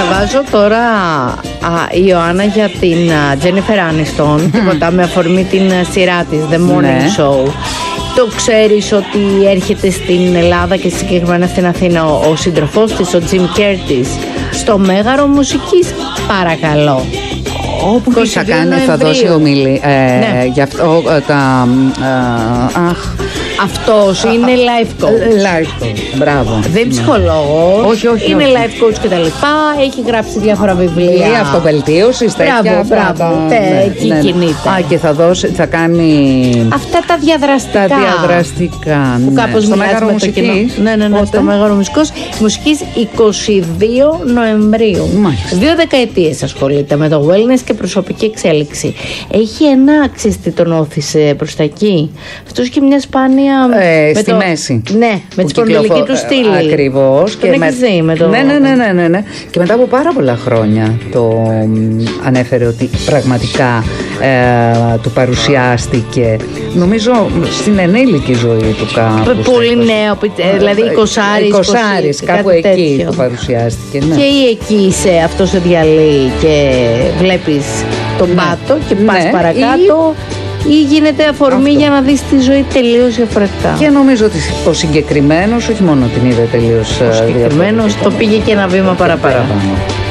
Διαβάζω τώρα η Ιωάννα για την Τζένιφερ Άνιστον, τίποτα με αφορμή την σειρά της The Morning Show. Το ξέρεις ότι έρχεται στην Ελλάδα και συγκεκριμένα στην Αθήνα ο σύντροφός της, ο Jim Curtis, στο Μέγαρο Μουσικής, παρακαλώ. Όπου τι θα κάνει, θα δώσει ομιλία. Γι' αυτό αυτός είναι life coach. Life coach, μπράβο. Δεν είναι ψυχολόγος. Όχι. Είναι life coach και τα λοιπά. Έχει γράψει διάφορα βιβλία. Αυτοβελτίωσης, τέτοια. Μπράβο. Εκεί κινείται. Και θα κάνει αυτά τα διαδραστικά. Που κάπως μοιάζει με το κοινό. Ναι, στο Μέγαρο Μουσικής 22 Νοεμβρίου. 2 δεκαετίες ασχολείται με το wellness και προσωπική εξέλιξη. Έχει ένα άξιστη, τον όθησε προς τα εκεί. Αυτός είχε μια σπάνια. Στη μέση. Ναι, με τη σπονδυλική του στήλη. Ακριβώς. Τον έχεις δει με το. Ναι. Και μετά από πάρα πολλά χρόνια το ανέφερε ότι πραγματικά του παρουσιάστηκε. Νομίζω στην ενήλικη ζωή του κάπου. Πολύ νέο, δηλαδή 20, κάπου εκεί του παρουσιάστηκε. Ναι. Και ή εκεί αυτό σε διαλύει και βλέπεις τον πάτο και πας παρακάτω. Ή γίνεται αφορμή για να δεις τη ζωή τελείως διαφορετικά. Και νομίζω ότι ο συγκεκριμένος όχι μόνο την είδε τελείως διαφορετικά. Ο συγκεκριμένος το πήγε και ένα βήμα παραπέρα.